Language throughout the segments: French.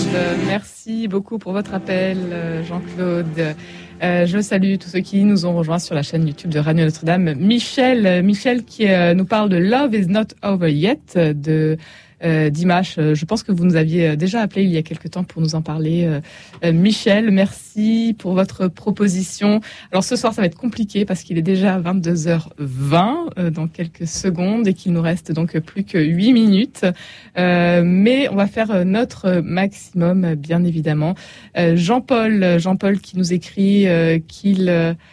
Merci beaucoup pour votre appel, Jean-Claude. Je salue tous ceux qui nous ont rejoints sur la chaîne YouTube de Radio Notre-Dame. Michel qui nous parle de Love is not over yet de Dimash. Je pense que vous nous aviez déjà appelé il y a quelque temps pour nous en parler. Michel, merci pour votre proposition. Alors ce soir, ça va être compliqué parce qu'il est déjà 22h20 dans quelques secondes et qu'il nous reste donc plus que 8 minutes. Mais on va faire notre maximum, bien évidemment. Jean-Paul qui nous écrit qu'il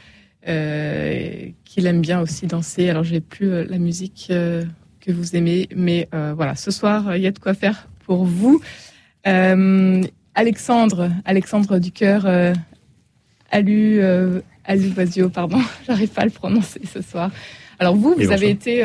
aime bien aussi danser. Alors j'ai plus la musique que vous aimez, mais voilà, ce soir il y a de quoi faire pour vous. Alexandre du cœur Aluvasio, pardon, j'arrive pas à le prononcer ce soir. Alors vous avez été,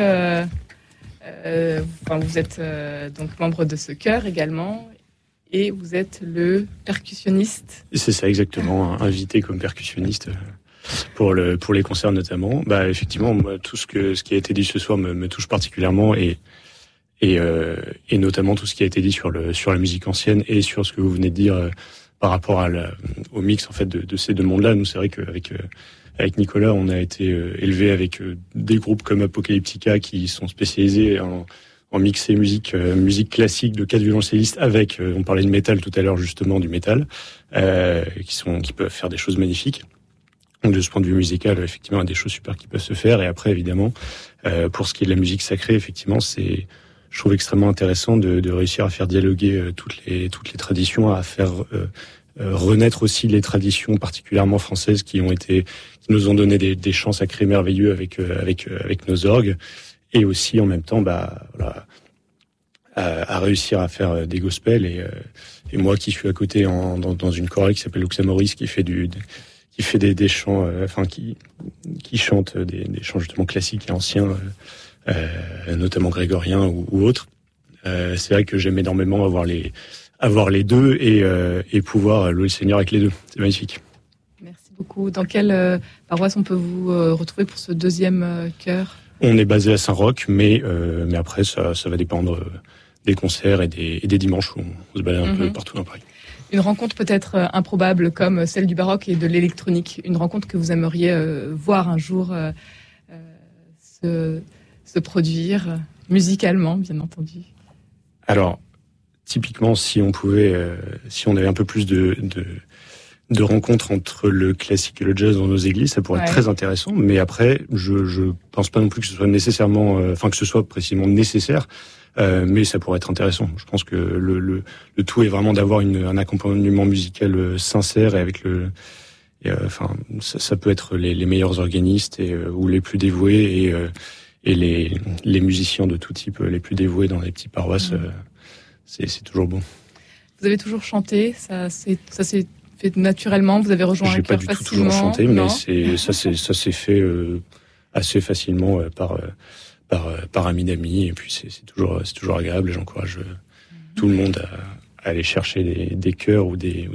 vous êtes donc membre de ce chœur également, et vous êtes le percussionniste. C'est ça exactement, invité comme percussionniste. Pour les concerts notamment, effectivement, moi, tout ce qui a été dit ce soir me touche particulièrement et notamment tout ce qui a été dit sur la musique ancienne et sur ce que vous venez de dire par rapport au mix en fait de ces deux mondes-là. Nous, c'est vrai qu'avec Nicolas, on a été élevé avec des groupes comme Apocalyptica qui sont spécialisés en mixer musique classique de 4 violoncellistes avec, on parlait de métal tout à l'heure justement, du métal, qui peuvent faire des choses magnifiques. Donc de ce point de vue musical, effectivement, il y a des choses super qui peuvent se faire. Et après, évidemment, pour ce qui est de la musique sacrée, effectivement, je trouve extrêmement intéressant de réussir à faire dialoguer toutes les traditions, à faire renaître aussi les traditions particulièrement françaises qui nous ont donné des chants sacrés merveilleux avec nos orgues, et aussi en même temps, à réussir à faire des gospels. Et moi qui suis à côté dans une chorale qui s'appelle Luxa Maurice, qui fait des chants, qui chante des chants justement classiques et anciens, notamment grégoriens ou autres. C'est vrai que j'aime énormément avoir les deux et pouvoir louer le Seigneur avec les deux. C'est magnifique. Merci beaucoup. Dans quelle paroisse on peut vous retrouver pour ce deuxième chœur ? On est basé à Saint-Roch, mais après ça va dépendre des concerts et des dimanches où on se balade un peu partout dans Paris. Une rencontre peut-être improbable comme celle du baroque et de l'électronique. Une rencontre que vous aimeriez voir un jour se produire musicalement, bien entendu. Alors, typiquement, si on avait un peu plus de rencontres entre le classique et le jazz dans nos églises, ça pourrait être très intéressant. Mais après, je pense pas non plus que ce soit nécessairement, que ce soit précisément nécessaire. Mais ça pourrait être intéressant. Je pense que le tout est vraiment d'avoir un accompagnement musical sincère et avec ça peut être les meilleurs organistes ou les plus dévoués et les musiciens de tout type les plus dévoués dans les petites paroisses. C'est toujours bon. Vous avez toujours chanté, ça s'est fait naturellement. Vous avez rejoint un chœur facilement. J'ai pas du tout toujours chanté, mais ça s'est fait assez facilement par amis d'amis, et puis c'est toujours agréable. Et j'encourage tout le monde à aller chercher des chœurs ou des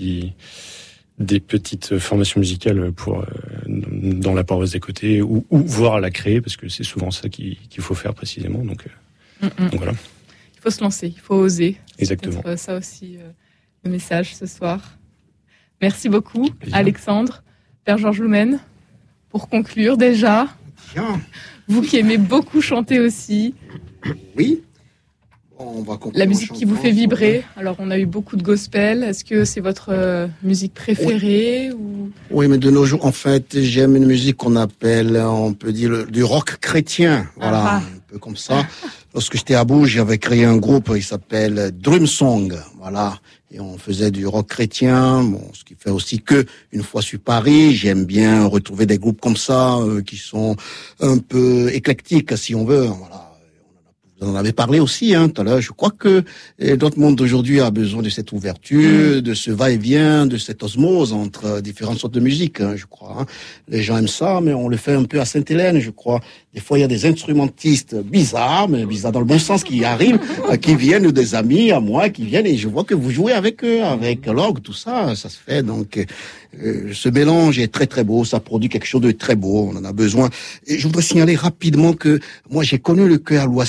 petites formations musicales dans la paroisse d'à côté ou voir la créer, parce que c'est souvent ça qu'il faut faire précisément. Donc voilà. Il faut se lancer, il faut oser. Exactement. C'est ça aussi le message ce soir. Merci beaucoup, Alexandre. Père Georges Loumen, pour conclure déjà. Bien. Vous qui aimez beaucoup chanter aussi. Oui. On va la musique qui vous fait vibrer. Alors, on a eu beaucoup de gospel. Est-ce que c'est votre musique préférée Oui, mais de nos jours, en fait, j'aime une musique qu'on appelle, on peut dire, du rock chrétien. Voilà, un peu comme ça. Lorsque j'étais à Bourges, j'avais créé un groupe, il s'appelle Drum Song. Voilà. Et on faisait du rock chrétien, ce qui fait aussi que, une fois sur Paris, j'aime bien retrouver des groupes comme ça, qui sont un peu éclectiques, si on veut. Voilà. Vous en avez parlé aussi, tout à l'heure. Je crois que notre monde d'aujourd'hui a besoin de cette ouverture, de ce va-et-vient, de cette osmose entre différentes sortes de musique, je crois. Les gens aiment ça, mais on le fait un peu à Sainte-Hélène, je crois. Des fois, il y a des instrumentistes bizarres, mais bizarres dans le bon sens, qui arrivent, qui viennent, des amis à moi, qui viennent, et je vois que vous jouez avec eux, avec l'orgue, tout ça, ça se fait. Donc, ce mélange est très très beau, ça produit quelque chose de très beau, on en a besoin. Et je voudrais signaler rapidement que moi, j'ai connu le chœur Loissio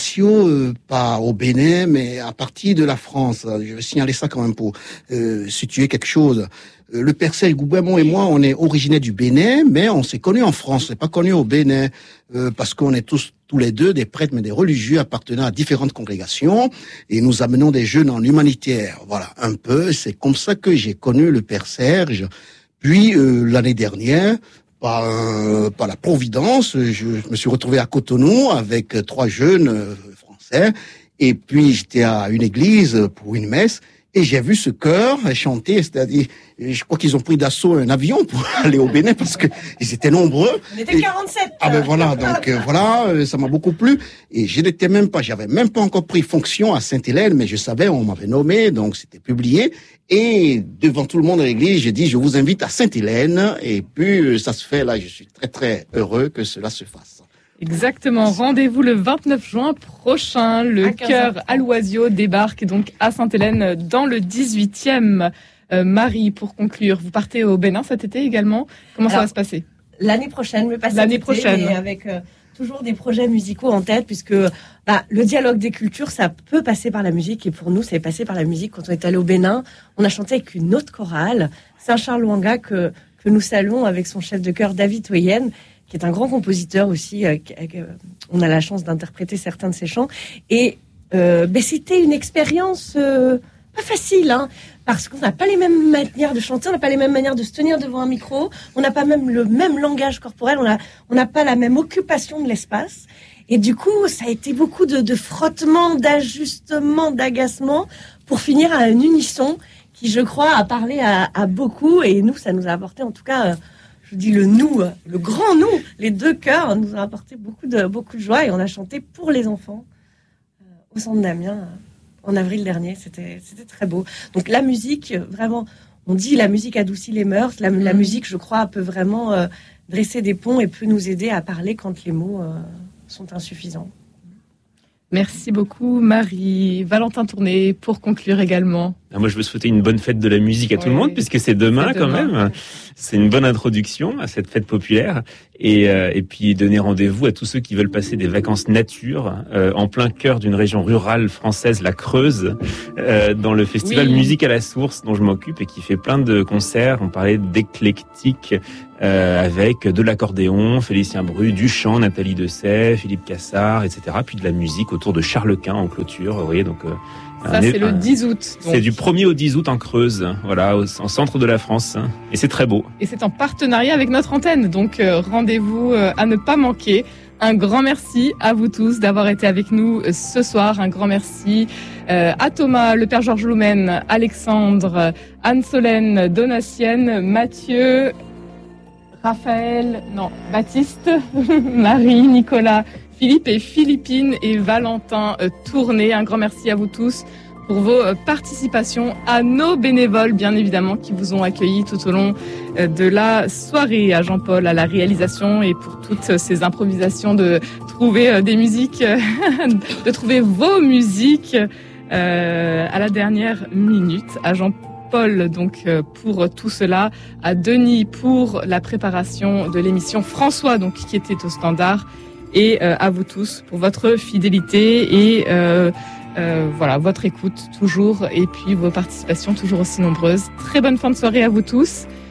pas au Bénin, mais à partir de la France. Je vais signaler ça quand même pour situer quelque chose. Le père Serge Goubermont et moi, on est originaires du Bénin, mais on s'est connus en France, on s'est pas connus au Bénin, parce qu'on est tous les deux des prêtres, mais des religieux appartenant à différentes congrégations, et nous amenons des jeunes en humanitaire. Voilà, un peu, c'est comme ça que j'ai connu le père Serge. Puis, l'année dernière, par la Providence, je me suis retrouvé à Cotonou avec 3 jeunes français, et puis j'étais à une église pour une messe, et j'ai vu ce chœur chanter, c'est-à-dire, je crois qu'ils ont pris d'assaut un avion pour aller au Bénin parce que ils étaient nombreux. On était 47. Ah ben voilà, donc voilà, ça m'a beaucoup plu. Et j'avais même pas encore pris fonction à Sainte-Hélène, mais je savais, on m'avait nommé, donc c'était publié. Et devant tout le monde à l'église, j'ai dit, je vous invite à Sainte-Hélène. Et puis ça se fait là, je suis très très heureux que cela se fasse. Exactement. Rendez-vous le 29 juin prochain. Le chœur Aloisio débarque donc à Sainte-Hélène dans le 18e. Marie, pour conclure, vous partez au Bénin cet été également. Comment ça va se passer? L'année prochaine, mais pas cet été, mais avec toujours des projets musicaux en tête, puisque le dialogue des cultures, ça peut passer par la musique. Et pour nous, ça est passé par la musique. Quand on est allé au Bénin, on a chanté avec une autre chorale, Saint-Charles-Ouanga, que nous saluons avec son chef de chœur David Toyen, qui est un grand compositeur aussi. On a la chance d'interpréter certains de ses chants. Et c'était une expérience pas facile, hein, parce qu'on n'a pas les mêmes manières de chanter, on n'a pas les mêmes manières de se tenir devant un micro, on n'a pas même le même langage corporel, on n'a pas la même occupation de l'espace. Et du coup, ça a été beaucoup de frottements, d'ajustements, d'agacements pour finir à un unisson qui, je crois, a parlé à beaucoup. Et nous, ça nous a apporté, en tout cas, je dis le nous, le grand nous, les 2 chœurs nous ont apporté beaucoup de joie. Et on a chanté pour les enfants au centre d'Amiens en avril dernier. C'était très beau. Donc la musique, vraiment, on dit la musique adoucit les mœurs. La musique, je crois, peut vraiment dresser des ponts et peut nous aider à parler quand les mots sont insuffisants. Merci beaucoup Marie. Valentin Tourné, pour conclure également. Moi, je veux souhaiter une bonne fête de la musique à tout le monde, puisque c'est demain quand même. C'est une bonne introduction à cette fête populaire. Et puis donner rendez-vous à tous ceux qui veulent passer des vacances nature en plein cœur d'une région rurale française, la Creuse, dans le festival Musique à la Source dont je m'occupe et qui fait plein de concerts. On parlait d'éclectique avec de l'accordéon, Félicien Bru, du chant, Nathalie Dessay, Philippe Cassard, etc. Puis de la musique autour de Charles Quint en clôture. Vous voyez, donc ça, c'est le 10 août. Donc. C'est du 1er au 10 août en Creuse, voilà, en centre de la France. Et c'est très beau. Et c'est en partenariat avec notre antenne. Donc, rendez-vous à ne pas manquer. Un grand merci à vous tous d'avoir été avec nous ce soir. Un grand merci à Thomas, le père Georges Loumen, Alexandre, Anne-Solène, Donatienne, Mathieu, Baptiste, Marie, Nicolas, Philippe et Philippine et Valentin Tourné. Un grand merci à vous tous pour vos participations, à nos bénévoles bien évidemment qui vous ont accueillis tout au long de la soirée, à Jean-Paul à la réalisation et pour toutes ces improvisations de trouver des musiques, de trouver vos musiques à la dernière minute, à Jean-Paul donc pour tout cela, à Denis pour la préparation de l'émission, François donc qui était au standard. Et à vous tous pour votre fidélité et voilà, votre écoute toujours et puis vos participations toujours aussi nombreuses. Très bonne fin de soirée à vous tous